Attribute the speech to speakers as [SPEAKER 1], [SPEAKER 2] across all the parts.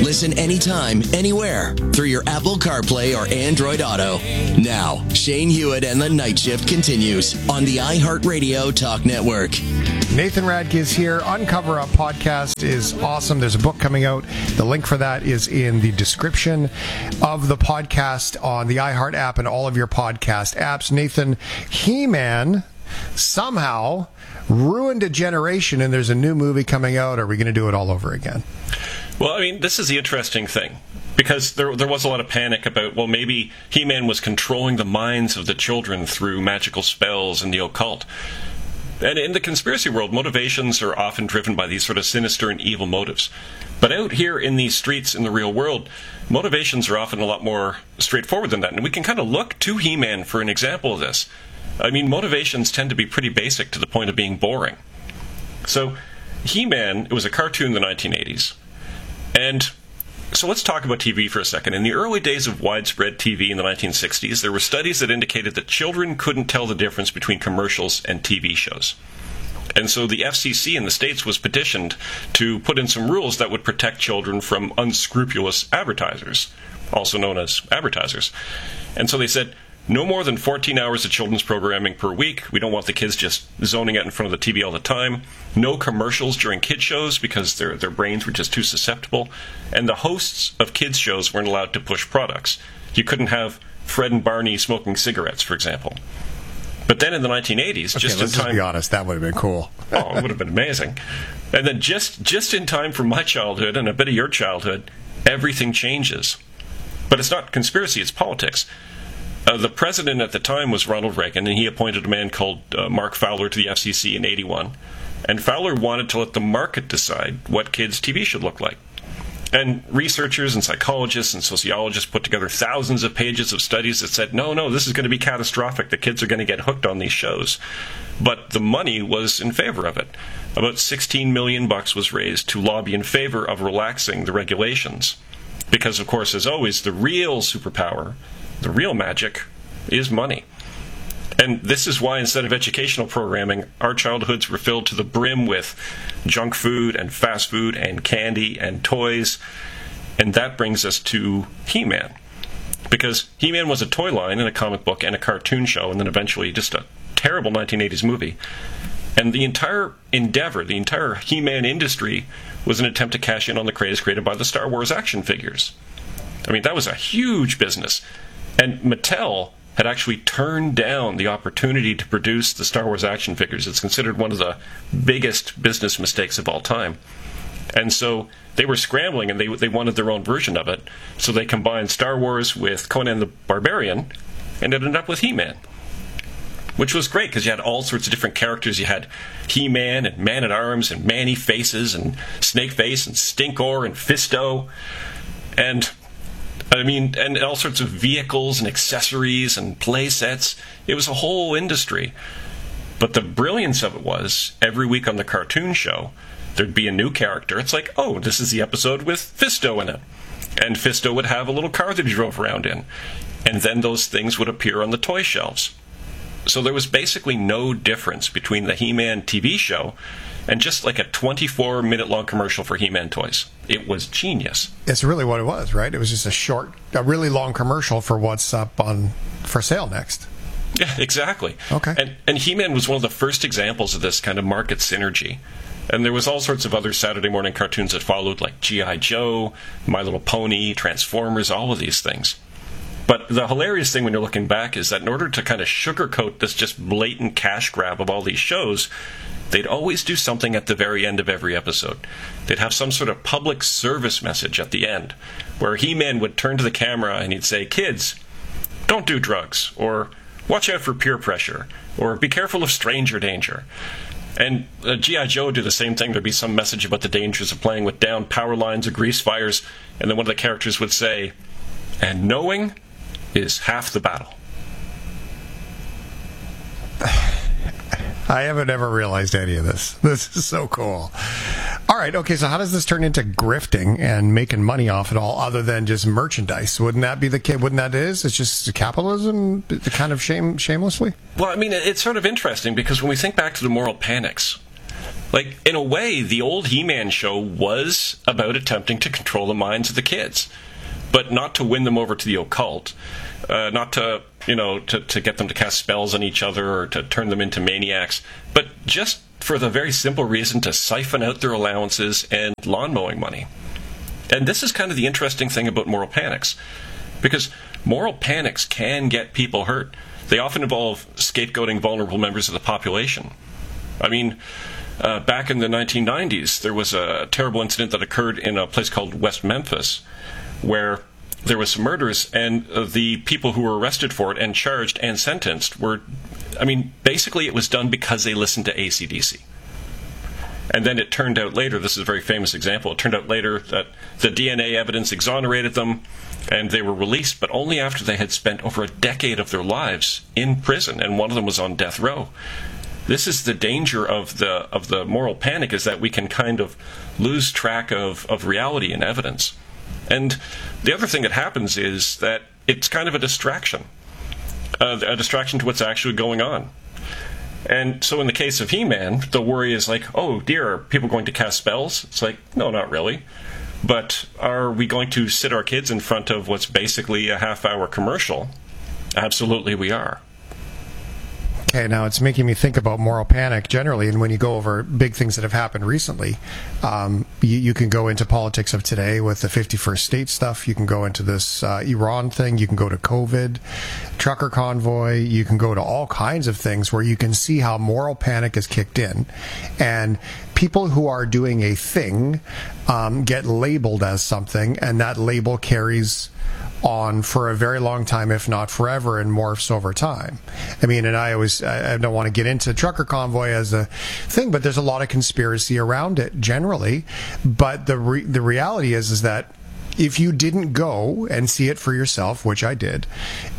[SPEAKER 1] Listen anytime, anywhere, through your Apple CarPlay or Android Auto. Now, Shane Hewitt and the Night Shift continues on the iHeartRadio Talk Network.
[SPEAKER 2] Nathan Radke is here. Uncover Up podcast is awesome. There's a book coming out. The link for that is in the description of the podcast on the iHeart app and all of your podcast apps. Nathan, He-Man somehow ruined a generation, and there's a new movie coming out. Are we going to do it all over again?
[SPEAKER 3] Well, I mean, this is the interesting thing, because there was a lot of panic about, well, maybe He-Man was controlling the minds of the children through magical spells and the occult. And in the conspiracy world, motivations are often driven by these sort of sinister and evil motives. But out here in these streets in the real world, motivations are often a lot more straightforward than that. And we can kind of look to He-Man for an example of this. I mean, motivations tend to be pretty basic to the point of being boring. So, He-Man, it was a cartoon in the 1980s. And so let's talk about TV for a second. In the early days of widespread TV in the 1960s, there were studies that indicated that children couldn't tell the difference between commercials and TV shows. And so the FCC in the States was petitioned to put in some rules that would protect children from unscrupulous advertisers, also known as advertisers. And so they said, no more than 14 hours of children's programming per week. We don't want the kids just zoning out in front of the TV all the time. No commercials during kids shows because their brains were just too susceptible. And the hosts of kids shows weren't allowed to push products. You couldn't have Fred and Barney smoking cigarettes, for example. But then in the 1980s,
[SPEAKER 2] okay,
[SPEAKER 3] just in time...
[SPEAKER 2] let's be honest, that would have been cool.
[SPEAKER 3] Oh, it would have been amazing. And then just in time for my childhood and a bit of your childhood, everything changes. But it's not conspiracy, it's politics. The president at the time was Ronald Reagan, and he appointed a man called Mark Fowler to the FCC in 1981. And Fowler wanted to let the market decide what kids' TV should look like. And researchers and psychologists and sociologists put together thousands of pages of studies that said, no, this is going to be catastrophic. The kids are going to get hooked on these shows. But the money was in favor of it. About $16 million was raised to lobby in favor of relaxing the regulations. Because, of course, as always, the real superpower, the real magic, is money. And this is why, instead of educational programming, our childhoods were filled to the brim with junk food and fast food and candy and toys. And that brings us to He-Man. Because He-Man was a toy line and a comic book and a cartoon show, and then eventually just a terrible 1980s movie. And the entire endeavor, the entire He-Man industry, was an attempt to cash in on the craze created by the Star Wars action figures. I mean, that was a huge business. And Mattel had actually turned down the opportunity to produce the Star Wars action figures. It's considered one of the biggest business mistakes of all time. And so they were scrambling, and they wanted their own version of it. So they combined Star Wars with Conan the Barbarian, and it ended up with He-Man. Which was great, because you had all sorts of different characters. You had He-Man and Man-at-Arms and Man-E-Faces and Snake-Face and Stinkor and Fisto. And and all sorts of vehicles and accessories and play sets. It was a whole industry. But the brilliance of it was, every week on the cartoon show, there'd be a new character. It's like, oh, this is the episode with Fisto in it. And Fisto would have a little car that he drove around in. And then those things would appear on the toy shelves. So there was basically no difference between the He-Man TV show and just like a 24-minute-long commercial for He-Man toys. It was genius.
[SPEAKER 2] It's really what it was, right? It was just a really long commercial for what's up for sale next.
[SPEAKER 3] Yeah, exactly.
[SPEAKER 2] Okay.
[SPEAKER 3] And He-Man was one of the first examples of this kind of market synergy. And there was all sorts of other Saturday morning cartoons that followed, like G.I. Joe, My Little Pony, Transformers, all of these things. But the hilarious thing when you're looking back is that in order to kind of sugarcoat this just blatant cash grab of all these shows, they'd always do something at the very end of every episode. They'd have some sort of public service message at the end, where He-Man would turn to the camera and he'd say, kids, don't do drugs, or watch out for peer pressure, or be careful of stranger danger. And G.I. Joe would do the same thing. There'd be some message about the dangers of playing with downed power lines or grease fires, and then one of the characters would say, and knowing is half the battle.
[SPEAKER 2] I haven't ever realized any of this. This is so cool. All right, okay, so how does this turn into grifting and making money off it all other than just merchandise? Wouldn't that be the case? Wouldn't that is? It's just capitalism, kind of shamelessly?
[SPEAKER 3] Well, I mean, it's sort of interesting because when we think back to the moral panics, Like, in a way, the old He-Man show was about attempting to control the minds of the kids, but not to win them over to the occult, not to, to get them to cast spells on each other or to turn them into maniacs, but just for the very simple reason to siphon out their allowances and lawn mowing money. And this is kind of the interesting thing about moral panics, because moral panics can get people hurt. They often involve scapegoating vulnerable members of the population. I mean, back in the 1990s, there was a terrible incident that occurred in a place called West Memphis, where there was some murders, and the people who were arrested for it and charged and sentenced were, basically it was done because they listened to AC/DC. And then it turned out later, this is a very famous example, it turned out later that the DNA evidence exonerated them, and they were released, but only after they had spent over a decade of their lives in prison, and one of them was on death row. This is the danger of the moral panic, is that we can kind of lose track of reality and evidence. And the other thing that happens is that it's kind of a distraction to what's actually going on. And so in the case of He-Man, the worry is like, oh dear, are people going to cast spells? It's like, no, not really. But are we going to sit our kids in front of what's basically a half-hour commercial? Absolutely we are.
[SPEAKER 2] Okay, now it's making me think about moral panic generally, and when you go over big things that have happened recently, you can go into politics of today with the 51st state stuff, you can go into this Iran thing, you can go to COVID, trucker convoy, you can go to all kinds of things where you can see how moral panic is kicked in, and people who are doing a thing get labeled as something, and that label carries on for a very long time, if not forever, and morphs over time. I don't want to get into trucker convoy as a thing, but there's a lot of conspiracy around it generally. But the reality is that if you didn't go and see it for yourself, which I did,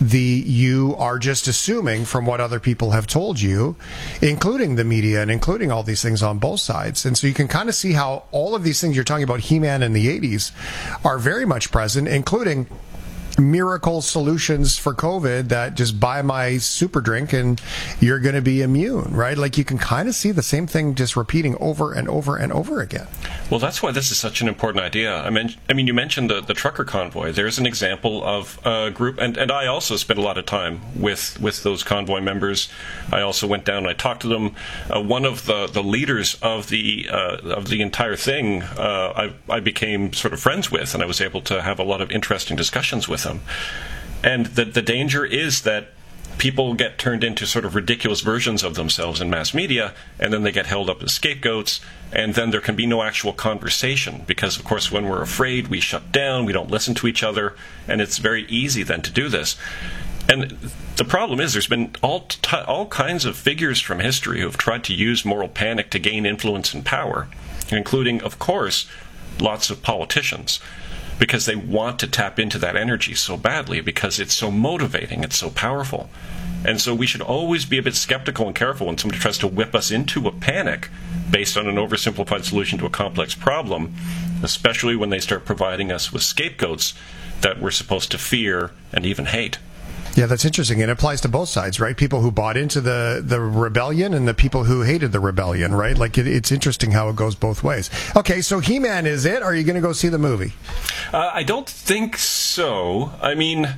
[SPEAKER 2] you are just assuming from what other people have told you, including the media and including all these things on both sides. And so you can kind of see how all of these things you're talking about, He-Man in the 80s, are very much present, including miracle solutions for COVID that just buy my super drink and you're going to be immune, right? Like you can kind of see the same thing just repeating over and over and over again.
[SPEAKER 3] Well, that's why this is such an important idea. I mean, you mentioned the trucker convoy. There's an example of a group, and I also spent a lot of time with those convoy members. I also went down and I talked to them. One of the leaders of the entire thing, I became sort of friends with, and I was able to have a lot of interesting discussions with them. And the danger is that people get turned into sort of ridiculous versions of themselves in mass media, and then they get held up as scapegoats, and then there can be no actual conversation, because of course when we're afraid we shut down, we don't listen to each other, and it's very easy then to do this. And the problem is there's been all kinds of figures from history who have tried to use moral panic to gain influence and power, including, of course, lots of politicians, because they want to tap into that energy so badly, because it's so motivating, it's so powerful. And so we should always be a bit skeptical and careful when somebody tries to whip us into a panic based on an oversimplified solution to a complex problem, especially when they start providing us with scapegoats that we're supposed to fear and even hate.
[SPEAKER 2] Yeah, that's interesting. It applies to both sides, right? People who bought into the rebellion and the people who hated the rebellion, right? Like it's interesting how it goes both ways. Okay, so He-Man is it? Are you going to go see the movie?
[SPEAKER 3] I don't think so. I mean,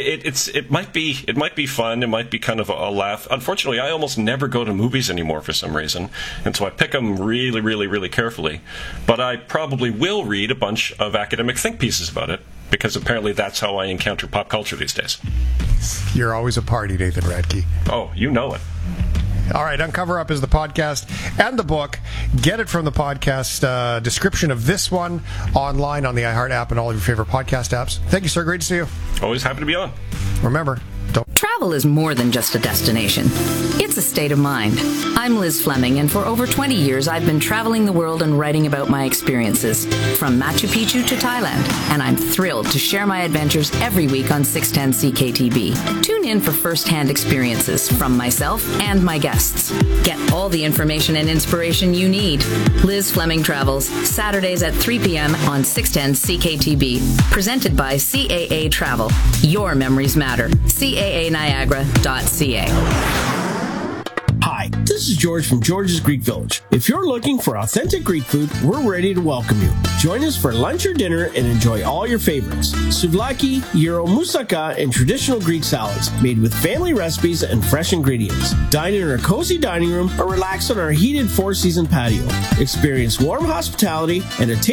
[SPEAKER 3] it might be fun. It might be kind of a laugh. Unfortunately, I almost never go to movies anymore for some reason, and so I pick them really, really, really carefully. But I probably will read a bunch of academic think pieces about it, because apparently that's how I encounter pop culture these days.
[SPEAKER 2] You're always a party, Nathan Radke.
[SPEAKER 3] Oh, you know it.
[SPEAKER 2] All right, Uncover Up is the podcast and the book. Get it from the podcast description of this one online on the iHeart app and all of your favorite podcast apps. Thank you, sir. Great to see you.
[SPEAKER 3] Always happy to be on.
[SPEAKER 2] Remember,
[SPEAKER 4] Travel is more than just a destination. It's a state of mind. I'm Liz Fleming, and for over 20 years, I've been traveling the world and writing about my experiences, from Machu Picchu to Thailand, and I'm thrilled to share my adventures every week on 610 CKTB. Tune in for first-hand experiences from myself and my guests. Get all the information and inspiration you need. Liz Fleming Travels, Saturdays at 3 p.m. on 610 CKTB. Presented by CAA Travel. Your memories matter. CAANiagara.ca.
[SPEAKER 5] Hi, this this is George from George's Greek Village. If you're looking for authentic Greek food, we're ready to welcome you. Join us for lunch or dinner and enjoy all your favorites. Souvlaki, gyro, moussaka, and traditional Greek salads made with family recipes and fresh ingredients. Dine in our cozy dining room or relax on our heated four-season patio. Experience warm hospitality and a